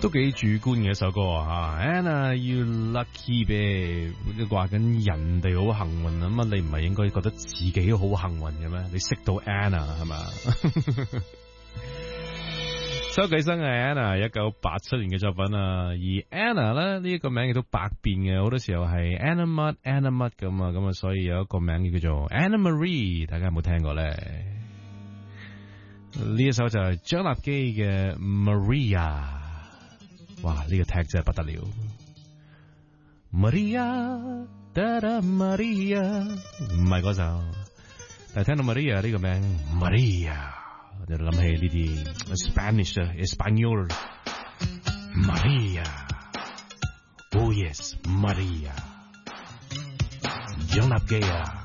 都幾主觀嘅一首歌啊 ！Anna you lucky babe， 話緊人哋好幸運啊，咁你唔係應該覺得自己好幸運嘅咩？你識到 Anna 係嘛？周啟生係 Anna 1987年嘅作品啊，而 Anna 咧呢一個名亦都百變嘅，好多時候係 Anna 乜 Anna 乜咁啊，咁啊，所以有一個名叫做 Anna Marie， 大家有冇聽過咧？呢一首就係張立基嘅 Maria， 哇！呢個 tag 真係不得了 ，Maria， 噠噠 Maria， 唔係嗰首，但係聽到 Maria 呢個名 Maria， 我就諗起呢啲 Spanish、Espanol，Maria，Oh yes，Maria， 張立基啊！